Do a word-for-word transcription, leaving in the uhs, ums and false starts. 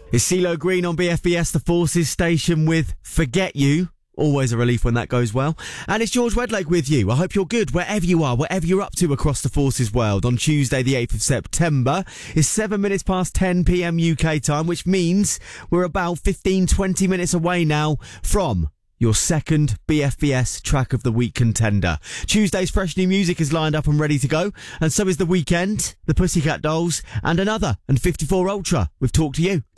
It's CeeLo Green on B F B S, the Forces station, with Forget You. Always a relief when that goes well. And it's George Wedlake with you. I hope you're good wherever you are, whatever you're up to across the Forces world. On Tuesday, the eighth of September, it's seven minutes past ten p.m. U K time, which means we're about fifteen, twenty minutes away now from your second B F B S Track of the Week contender. Tuesday's fresh new music is lined up and ready to go, and so is The Weeknd, The Pussycat Dolls, and another, and fifty-four Ultra with Talk to You.